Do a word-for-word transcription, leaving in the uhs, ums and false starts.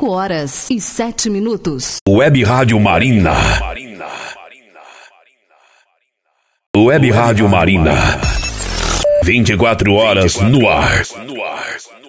cinco horas e sete minutos. Web Rádio Marina. Web Rádio Marina. vinte e quatro horas no ar.